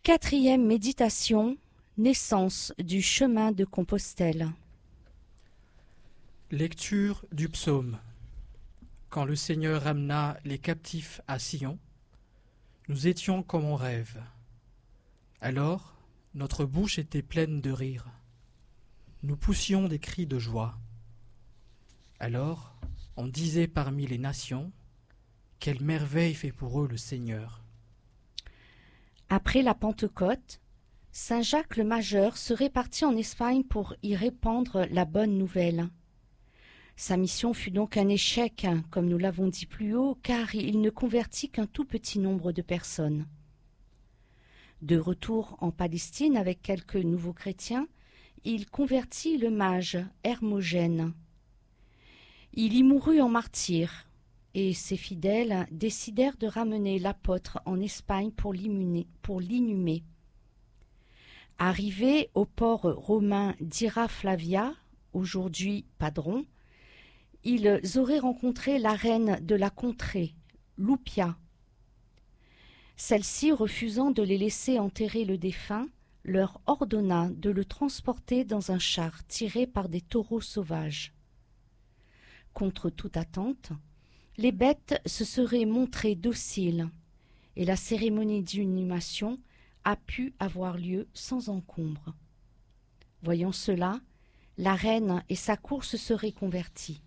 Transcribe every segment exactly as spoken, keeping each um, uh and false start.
Quatrième méditation, naissance du chemin de Compostelle. Lecture du psaume. Quand le Seigneur ramena les captifs à Sion, nous étions comme en rêve. Alors, notre bouche était pleine de rire. Nous poussions des cris de joie. Alors, on disait parmi les nations, quelle merveille fait pour eux le Seigneur. Après la Pentecôte, saint Jacques le Majeur serait parti en Espagne pour y répandre la bonne nouvelle. Sa mission fut donc un échec, comme nous l'avons dit plus haut, car il ne convertit qu'un tout petit nombre de personnes. De retour en Palestine avec quelques nouveaux chrétiens, il convertit le mage Hermogène. Il y mourut en martyr, et ses fidèles décidèrent de ramener l'apôtre en Espagne pour l'inhumer. Arrivé au port romain d'Ira Flavia, aujourd'hui Padron, ils auraient rencontré la reine de la contrée, Lupia. Celle-ci, refusant de les laisser enterrer le défunt, leur ordonna de le transporter dans un char tiré par des taureaux sauvages. Contre toute attente, les bêtes se seraient montrées dociles, et la cérémonie d'inhumation a pu avoir lieu sans encombre. Voyant cela, la reine et sa cour se seraient converties.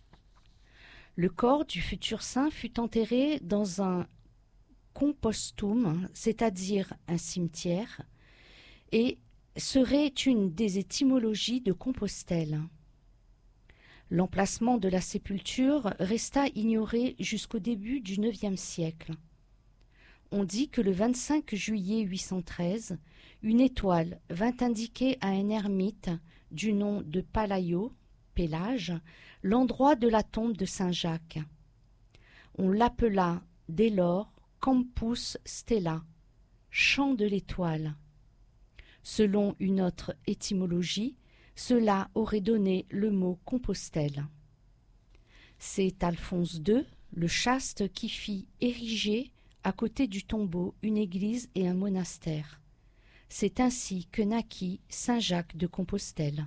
Le corps du futur saint fut enterré dans un compostum, c'est-à-dire un cimetière, et serait une des étymologies de Compostelle. L'emplacement de la sépulture resta ignoré jusqu'au début du neuvième siècle. On dit que le vingt-cinq juillet huit cent treize, une étoile vint indiquer à un ermite du nom de Palaio, Pélage, l'endroit de la tombe de saint Jacques. On l'appela dès lors Campus Stella, champ de l'étoile. Selon une autre étymologie, cela aurait donné le mot Compostelle. C'est Alphonse deux, le chaste, qui fit ériger à côté du tombeau une église et un monastère. C'est ainsi que naquit saint Jacques de Compostelle.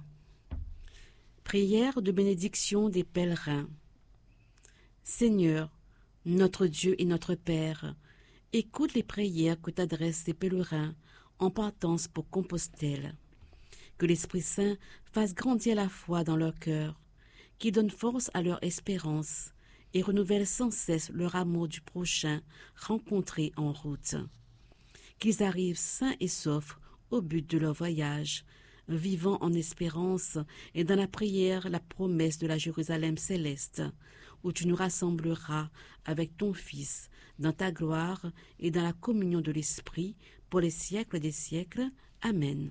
Prière de bénédiction des pèlerins. Seigneur, notre Dieu et notre Père, écoute les prières que t'adressent les pèlerins en partance pour Compostelle. Que l'Esprit Saint fasse grandir la foi dans leur cœur, qu'il donne force à leur espérance et renouvelle sans cesse leur amour du prochain rencontré en route. Qu'ils arrivent sains et saufs au but de leur voyage, vivant en espérance et dans la prière la promesse de la Jérusalem céleste, où tu nous rassembleras avec ton Fils dans ta gloire et dans la communion de l'Esprit pour les siècles des siècles. Amen.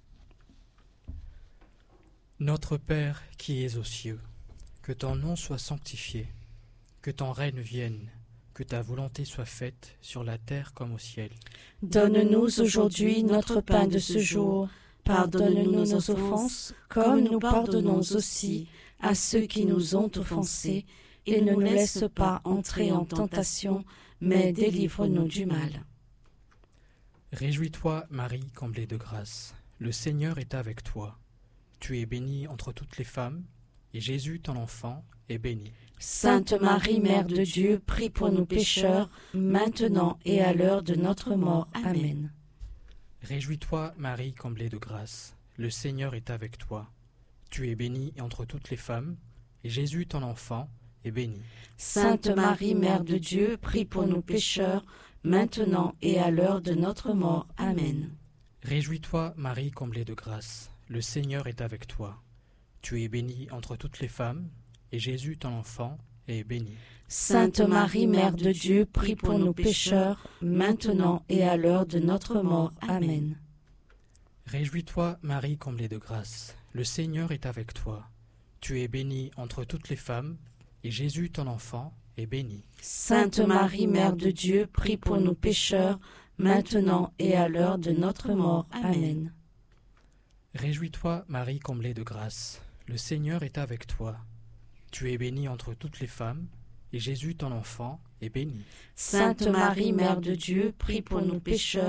Notre Père qui es aux cieux, que ton nom soit sanctifié, que ton règne vienne, que ta volonté soit faite sur la terre comme au ciel. Donne-nous aujourd'hui notre pain de ce jour. Pardonne-nous nos offenses, comme nous pardonnons aussi à ceux qui nous ont offensés, et ne nous laisse pas entrer en tentation, mais délivre-nous du mal. Réjouis-toi, Marie, comblée de grâce, le Seigneur est avec toi. Tu es bénie entre toutes les femmes, et Jésus, ton enfant, est béni. Sainte Marie, Mère de Dieu, prie pour nous pécheurs, maintenant et à l'heure de notre mort. Amen. Réjouis-toi, Marie, comblée de grâce, le Seigneur est avec toi. Tu es bénie entre toutes les femmes, et Jésus, ton enfant, est béni. Sainte Marie, Mère de Dieu, prie pour nous pécheurs, maintenant et à l'heure de notre mort. Amen. Réjouis-toi, Marie, comblée de grâce, le Seigneur est avec toi. Tu es bénie entre toutes les femmes, et Jésus, ton enfant, est béni. Sainte Marie, Mère de Dieu, prie pour nous pécheurs, maintenant et à l'heure de notre mort. Amen. Réjouis-toi, Marie, comblée de grâce, le Seigneur est avec toi. Tu es bénie entre toutes les femmes, et Jésus, ton enfant, est béni. Sainte Marie, Mère de Dieu, prie pour nous pécheurs, maintenant et à l'heure de notre mort. Amen. Réjouis-toi, Marie, comblée de grâce, le Seigneur est avec toi. Tu es bénie entre toutes les femmes, et Jésus, ton enfant, est béni. Sainte Marie, Mère de Dieu, prie pour nous pécheurs,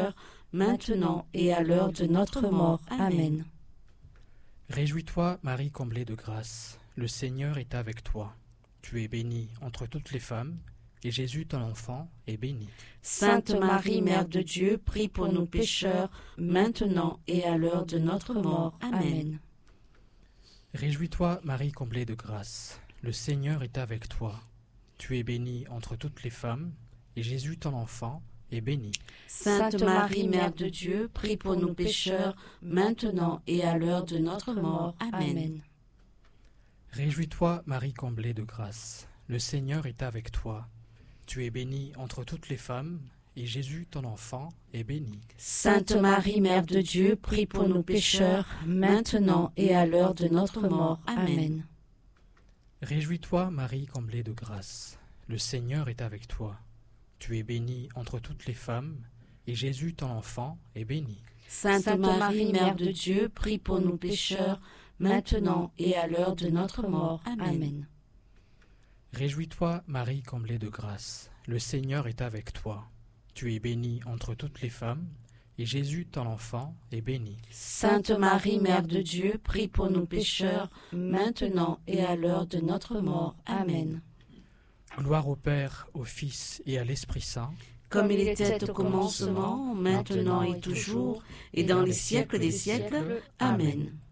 maintenant et à l'heure de notre mort. Amen. Réjouis-toi, Marie comblée de grâce, le Seigneur est avec toi. Tu es bénie entre toutes les femmes, et Jésus, ton enfant, est béni. Sainte Marie, Mère de Dieu, prie pour nous pécheurs, maintenant et à l'heure de notre mort. Amen. Réjouis-toi, Marie comblée de grâce, le Seigneur est avec toi. Tu es bénie entre toutes les femmes, et Jésus, ton enfant, est béni. Sainte Marie, Mère de Dieu, prie pour nous pécheurs, maintenant et à l'heure de notre mort. Amen. Réjouis-toi, Marie comblée de grâce, le Seigneur est avec toi. Tu es bénie entre toutes les femmes, et Jésus, ton enfant, est béni. Sainte Marie, Mère de Dieu, prie pour nous pécheurs, maintenant et à l'heure de notre mort. Amen. Réjouis-toi, Marie comblée de grâce, le Seigneur est avec toi. Tu es bénie entre toutes les femmes, et Jésus, ton enfant, est béni. Sainte Marie, Mère de Dieu, prie pour nous pécheurs, maintenant et à l'heure de notre mort. Amen. Réjouis-toi, Marie comblée de grâce, le Seigneur est avec toi. Tu es bénie entre toutes les femmes, et Jésus, ton enfant, est béni. Sainte Marie, Mère de Dieu, prie pour nous pécheurs, maintenant et à l'heure de notre mort. Amen. Gloire au Père, au Fils et à l'Esprit Saint, comme il était au commencement, maintenant et toujours, et dans les siècles des siècles. Amen.